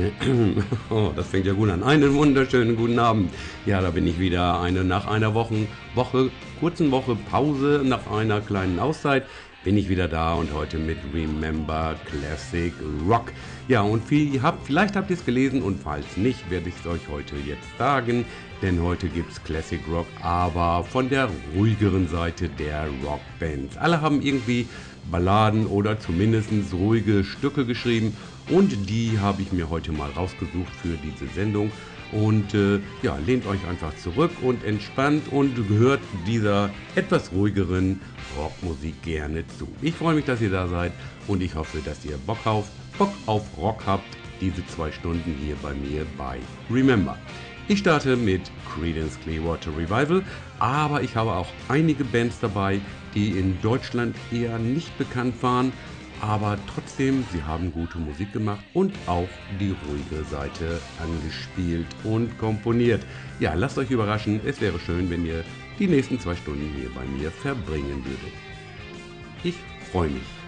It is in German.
Oh, das fängt ja gut an. Einen wunderschönen guten Abend. Ja, da bin ich wieder. Nach einer kurzen Woche Pause, nach einer kleinen Auszeit, bin ich wieder da und heute mit Remember Classic Rock. Ja, und vielleicht habt ihr es gelesen und falls nicht, werde ich es euch heute jetzt sagen, denn heute gibt es Classic Rock, aber von der ruhigeren Seite der Rockbands. Alle haben irgendwie Balladen oder zumindest ruhige Stücke geschrieben und die habe ich mir heute mal rausgesucht für diese Sendung. Und ja, lehnt euch einfach zurück und entspannt und gehört dieser etwas ruhigeren Rockmusik gerne zu. Ich freue mich, dass ihr da seid und ich hoffe, dass ihr Bock auf Rock habt, diese 2 Stunden hier bei mir bei Remember. Ich starte mit Creedence Clearwater Revival, aber ich habe auch einige Bands dabei, die in Deutschland eher nicht bekannt waren, aber trotzdem, sie haben gute Musik gemacht und auch die ruhige Seite angespielt und komponiert. Ja, lasst euch überraschen, es wäre schön, wenn ihr die nächsten 2 Stunden hier bei mir verbringen würdet. Ich freue mich.